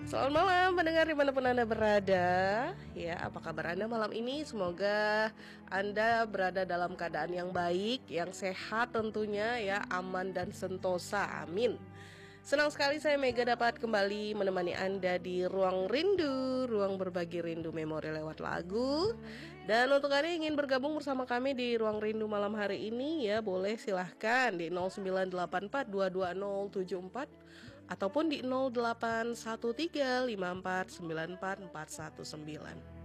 Selamat malam pendengar dimanapun Anda berada. Ya, apa kabar Anda malam ini? Semoga Anda berada dalam keadaan yang baik, yang sehat tentunya ya, aman dan sentosa, amin. Senang sekali saya Mega dapat kembali menemani Anda di Ruang Rindu, ruang berbagi rindu memori lewat lagu. Dan untuk Anda yang ingin bergabung bersama kami di Ruang Rindu malam hari ini ya, boleh silahkan di 0984220074 ataupun di 081354944119.